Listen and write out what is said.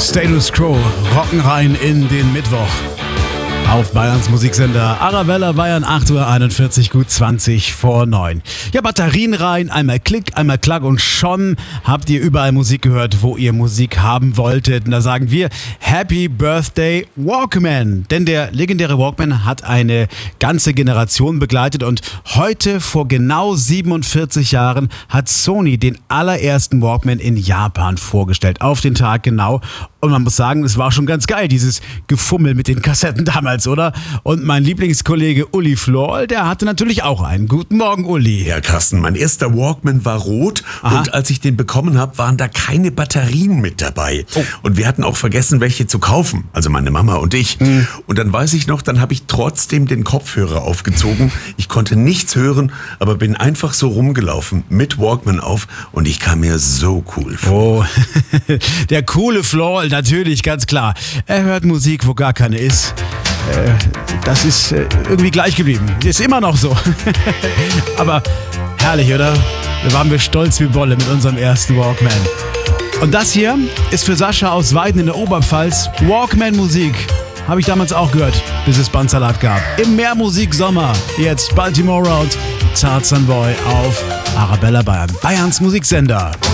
Status Quo, rocken rein in den Mittwoch. Auf Bayerns Musiksender Arabella Bayern, 8:41 Uhr, gut 20 vor 9. Ja, Batterien rein, einmal Klick, einmal Klack und schon habt ihr überall Musik gehört, wo ihr Musik haben wolltet. Und da sagen wir Happy Birthday Walkman. Denn der legendäre Walkman hat eine ganze Generation begleitet und heute vor genau 47 Jahren hat Sony den allerersten Walkman in Japan vorgestellt. Auf den Tag genau. Und man muss sagen, es war schon ganz geil, dieses Gefummel mit den Kassetten damals, oder? Und mein Lieblingskollege Uli Flor, der hatte natürlich auch einen. Guten Morgen, Uli. Ja, Carsten, mein erster Walkman war rot. Aha. Und als ich den bekommen habe, waren da keine Batterien mit dabei. Oh. Und wir hatten auch vergessen, welche zu kaufen. Also meine Mama und ich. Und dann weiß ich noch, dann habe ich trotzdem den Kopfhörer aufgezogen. Ich konnte nichts hören, aber bin einfach so rumgelaufen mit Walkman auf und ich kam mir so cool vor. Oh, der coole Flor, natürlich, ganz klar. Er hört Musik, wo gar keine ist. Das ist irgendwie gleich geblieben. Ist immer noch so. Aber herrlich, oder? Da waren wir stolz wie Bolle mit unserem ersten Walkman. Und das hier ist für Sascha aus Weiden in der Oberpfalz Walkman-Musik. Habe ich damals auch gehört, bis es Bandsalat gab. Im Mehrmusik-Sommer. Jetzt Baltimore Road, Tarzan Boy auf Arabella Bayern. Bayerns Musiksender.